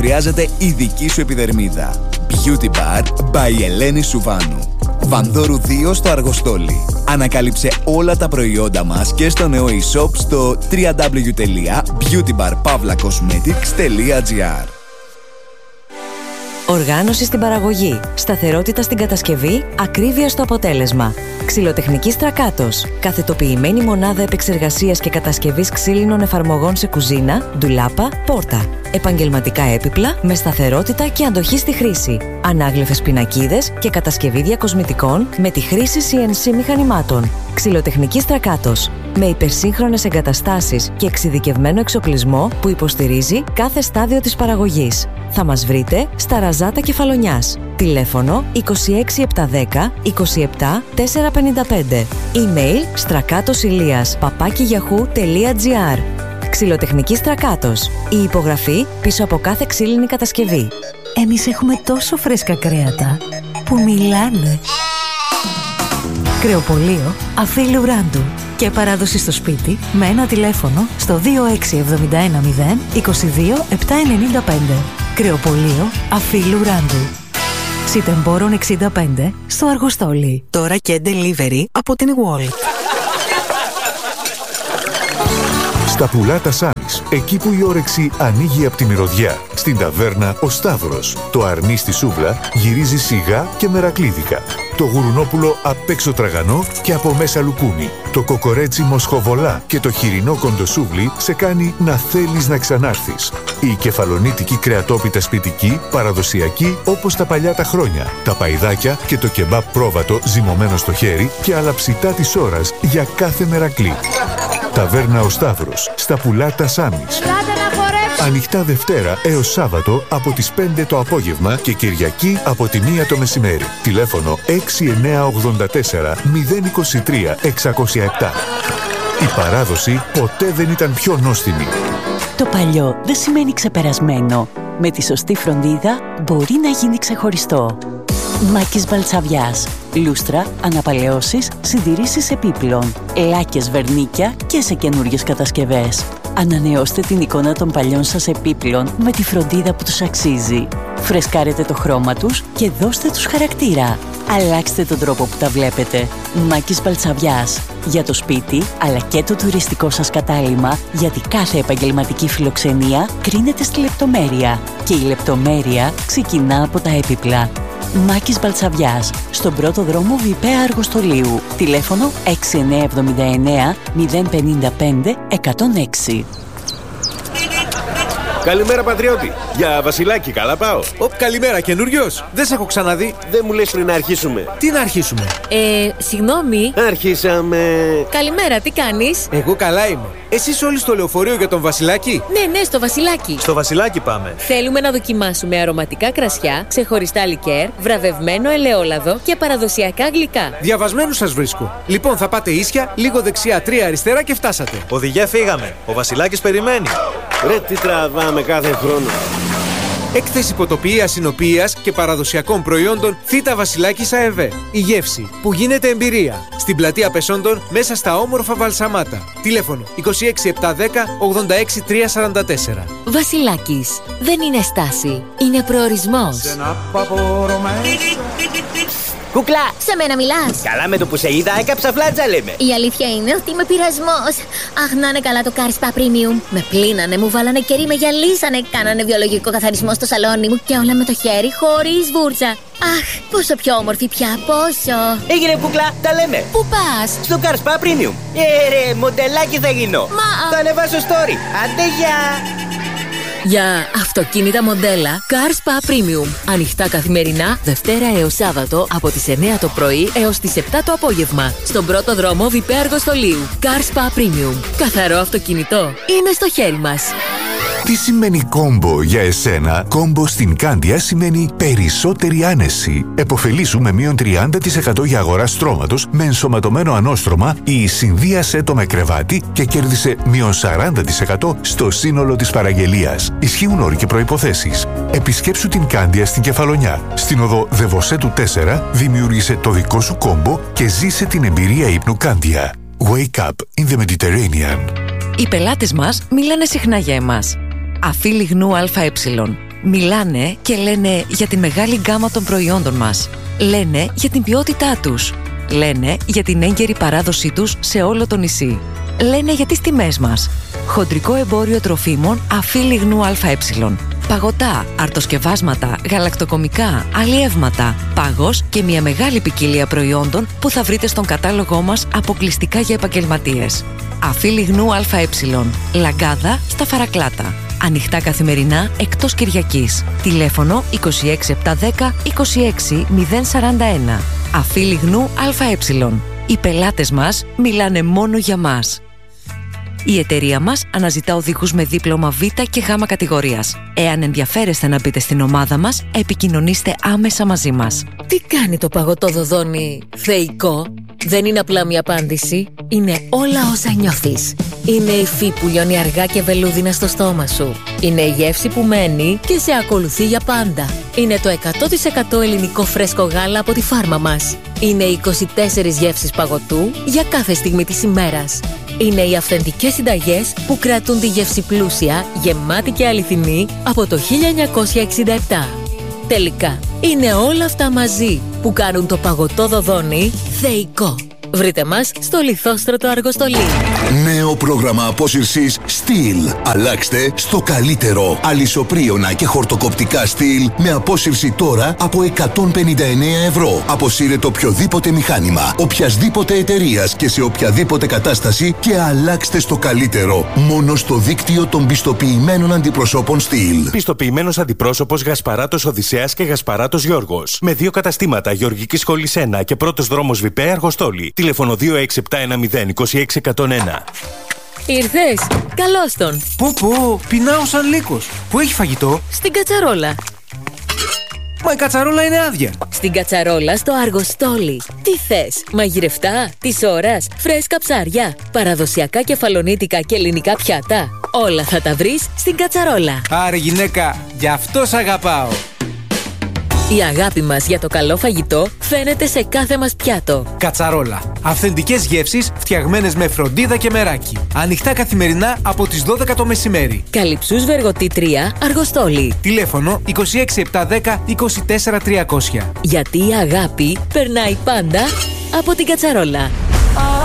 Χρειάζεται η δική σου επιδερμίδα. Beauty Bar by Ελένη Σουβάνου. Βανδόρου 2 στο Αργοστόλι. Ανακάλυψε όλα τα προϊόντα μας και στο νέο e-shop στο www.beautybarpavlacosmetics.gr. Οργάνωση στην παραγωγή, σταθερότητα στην κατασκευή, ακρίβεια στο αποτέλεσμα. Ξυλοτεχνική Στρακάτος. Καθετοποιημένη μονάδα επεξεργασίας και κατασκευής ξύλινων εφαρμογών σε κουζίνα, ντουλάπα, πόρτα. Επαγγελματικά έπιπλα με σταθερότητα και αντοχή στη χρήση. Ανάγλυφες πινακίδες και κατασκευή διακοσμητικών με τη χρήση CNC μηχανημάτων. Ξυλοτεχνική Στρακάτος. Με υπερσύγχρονες εγκαταστάσεις και εξειδικευμένο εξοπλισμό που υποστηρίζει κάθε στάδιο της παραγωγής. Θα μας βρείτε στα Ραζάτα Κεφαλονιάς. Τηλέφωνο 26710 27 455. Email strakatosilias@yahoo.gr. Ξυλοτεχνική Στρακάτος. Η υπογραφή πίσω από κάθε ξύλινη κατασκευή. Εμείς έχουμε τόσο φρέσκα κρέατα που μιλάνε. Κρεοπωλείο Αφίλου Ράντου. Και παράδοση στο σπίτι με ένα τηλέφωνο στο 26710 22 795. Κρεοπωλείο Αφίλου Ράντου. Σιτεμπόρων 65 στο Αργοστόλι. Τώρα και delivery από την Wallet. Στα Πουλάτα Σάμις, εκεί που η όρεξη ανοίγει από τη μυρωδιά. Στην ταβέρνα Ο Σταύρος. Το αρνί στη σούβλα γυρίζει σιγά και μερακλίδικα. Το γουρουνόπουλο απ' έξω τραγανό και από μέσα λουκούμι. Το κοκορέτσι μοσχοβολά και το χοιρινό κοντοσούβλι σε κάνει να θέλεις να ξανάρθεις. Η κεφαλονίτικη κρεατόπιτα σπιτική, παραδοσιακή όπως τα παλιά τα χρόνια. Τα παϊδάκια και το κεμπάπ πρόβατο ζυμωμένο στο χέρι και άλλα ψητά της ώρας για κάθε μερακλή. Ταβέρνα Ο Σταύρος, στα Πουλάτα Σάμις. Ανοιχτά Δευτέρα έως Σάββατο από τις 5 το απόγευμα και Κυριακή από τη 1 το μεσημέρι. Τηλέφωνο 6984 023 607. Η παράδοση ποτέ δεν ήταν πιο νόστιμη. Το παλιό δεν σημαίνει ξεπερασμένο. Με τη σωστή φροντίδα μπορεί να γίνει ξεχωριστό. Μάκης Βαλτσαβιάς. Λούστρα, αναπαλαιώσεις, συντηρήσεις επίπλων, λάκες βερνίκια και σε καινούριες κατασκευές. Ανανεώστε την εικόνα των παλιών σας επίπλων με τη φροντίδα που τους αξίζει. Φρεσκάρετε το χρώμα τους και δώστε τους χαρακτήρα. Αλλάξτε τον τρόπο που τα βλέπετε. Μάκης Βαλτσαβιάς. Για το σπίτι, αλλά και το τουριστικό σας κατάλημα, γιατί κάθε επαγγελματική φιλοξενία κρίνεται στη λεπτομέρεια. Και η λεπτομέρεια ξεκινά από τα έπιπλα. Μάκης Βαλτσαβιάς, στον πρώτο δρόμο Βιπέα Αργοστολίου. Τηλέφωνο 6979 055 106. Καλημέρα, πατριώτη. Για Βασιλάκι, καλά πάω. Καλημέρα, καινούριος. Δεν σε έχω ξαναδεί. Δεν μου λες πριν να αρχίσουμε. Τι να αρχίσουμε? Συγγνώμη. Αρχίσαμε. Καλημέρα, τι κάνεις? Εγώ καλά είμαι. Εσείς όλοι στο λεωφορείο για τον Βασιλάκι? Ναι, στο Βασιλάκι. Στο Βασιλάκι πάμε. Θέλουμε να δοκιμάσουμε αρωματικά κρασιά, ξεχωριστά λικέρ, βραβευμένο ελαιόλαδο και παραδοσιακά γλυκά. Διαβασμένους σας βρίσκω. Λοιπόν, θα πάτε ίσια, λίγο δεξιά, 3 αριστερά και φτάσατε. Οδηγέ, φύγαμε. Ο Βασιλάκης περιμένει. Ρε, τι τραβάμε κάθε χρόνο. Έκθεση ποτοποιίας, συνοποιίας και παραδοσιακών προϊόντων Θήτα Βασιλάκης ΑΕΒ. Η γεύση που γίνεται εμπειρία. Στην πλατεία Πεσόντων, μέσα στα όμορφα Βαλσαμάτα. Τηλέφωνο 26710 86 344. Βασιλάκης. Δεν είναι στάση. Είναι προορισμός. Κούκλα! Σε μένα μιλάς? Καλά, με το που σε είδα έκαψα φλάτσα, λέμε. Η αλήθεια είναι ότι είμαι πειρασμός. Αχ, να είναι καλά το Car Spa Premium. Με πλύνανε, μου βάλανε κερί, με γυαλίσανε. Κάνανε βιολογικό καθαρισμό στο σαλόνι μου και όλα με το χέρι, χωρίς βούρτσα. Αχ, πόσο πιο όμορφη πια, πόσο. Έγινε, κούκλα, τα λέμε. Πού πας? Στο Car Spa Premium. Ρε, μοντελάκι θα γίνω. Θα ανεβάσω story. Άντε, γεια! Για αυτοκίνητα μοντέλα Car Spa Premium. Ανοιχτά καθημερινά, Δευτέρα έως Σάββατο από τις 9 το πρωί έως τις 7 το απόγευμα. Στον πρώτο δρόμο Βιπέα Αργοστολίου. Car Spa Premium. Καθαρό αυτοκίνητο είναι στο χέρι μας. Τι σημαίνει κόμπο για εσένα? Κόμπο στην Κάνδια σημαίνει περισσότερη άνεση. Εποφελήσου με μείον 30% για αγορά στρώματος με ενσωματωμένο ανώστρωμα ή συνδύασε το με κρεβάτι και κέρδισε μείον 40% στο σύνολο της παραγγελίας. Ισχύουν όροι και προϋποθέσεις. Επισκέψου την Κάνδια στην Κεφαλονιά. Στην οδό Δεβοσέτου 4 δημιούργησε το δικό σου κόμπο και ζήσε την εμπειρία ύπνου Κάνδια. Wake up in the Mediterranean. Οι πελάτες μας μιλάνε συχνά για εμάς. Αφή λιγνού ΑΕ. Μιλάνε και λένε για τη μεγάλη γκάμα των προϊόντων μας. Λένε για την ποιότητά τους. Λένε για την έγκαιρη παράδοσή τους σε όλο το νησί. Λένε για τις τιμές μας. Χοντρικό εμπόριο τροφίμων Αφή Λιγνού ΑΕ. Παγωτά, αρτοσκευάσματα, γαλακτοκομικά, αλλιεύματα, πάγος και μια μεγάλη ποικιλία προϊόντων που θα βρείτε στον κατάλογό μας αποκλειστικά για επαγγελματίες. Αφή Λιγνού ΑΕ. Λαγκάδα στα Φαρακλάτα. Ανοιχτά καθημερινά εκτός Κυριακής. Τηλέφωνο 26710 26041. Αφή Λιγνού ΑΕ. Οι πελάτες μας μιλάνε μόνο για μας. Η εταιρεία μας αναζητά οδηγούς με δίπλωμα Β και Γ κατηγορίας. Εάν ενδιαφέρεστε να μπείτε στην ομάδα μας, επικοινωνήστε άμεσα μαζί μας. Τι κάνει το παγωτό δοδόνι θεϊκό? Δεν είναι απλά μια απάντηση. Είναι όλα όσα νιώθεις. Είναι η υφή που λιώνει αργά και βελούδινα στο στόμα σου. Είναι η γεύση που μένει και σε ακολουθεί για πάντα. Είναι το 100% ελληνικό φρέσκο γάλα από τη φάρμα μας. Είναι οι 24 γεύσεις παγωτού για κάθε στιγμή της ημέρας. Είναι οι αυθεντικές συνταγές που κρατούν τη γεύση πλούσια, γεμάτη και αληθινή από το 1967. Τελικά, είναι όλα αυτά μαζί που κάνουν το παγωτό δοδόνι θεϊκό. Βρείτε μας στο Λιθόστρωτο Αργοστολή. Νέο πρόγραμμα απόσυρσης Steel. Αλλάξτε στο καλύτερο. Αλυσοπρίωνα και χορτοκοπτικά Steel με απόσυρση τώρα από 159 ευρώ. Αποσύρετε οποιοδήποτε μηχάνημα, οποιασδήποτε εταιρείας και σε οποιαδήποτε κατάσταση και αλλάξτε στο καλύτερο. Μόνο στο δίκτυο των πιστοποιημένων αντιπροσώπων Steel. Πιστοποιημένος αντιπρόσωπος Γασπαράτος Οδυσσέας και Γασπαράτος Γιώργος. Με 2 καταστήματα Γεωργικής Σχολής 1 και πρώτος δρόμος Βιπέ Αργοστόλη. Τηλέφωνο 26710 Ήρθες! Καλώς τον! Πού, πεινάω σαν λύκος. Πού έχει φαγητό? Στην κατσαρόλα. Μα η κατσαρόλα είναι άδεια. Στην κατσαρόλα στο Αργοστόλι. Τι θες? Μαγειρευτά, της ώρας, φρέσκα ψάρια, παραδοσιακά κεφαλονίτικα και ελληνικά πιάτα. Όλα θα τα βρεις στην κατσαρόλα. Άρε γυναίκα, γι' αυτό σ' αγαπάω. Η αγάπη μας για το καλό φαγητό φαίνεται σε κάθε μας πιάτο. Κατσαρόλα. Αυθεντικές γεύσεις φτιαγμένες με φροντίδα και μεράκι. Ανοιχτά καθημερινά από τις 12 το μεσημέρι. Καλυψούς Βεργοτή 3, Αργοστόλι. Τηλέφωνο 26710 24300. Γιατί η αγάπη περνάει πάντα από την κατσαρόλα.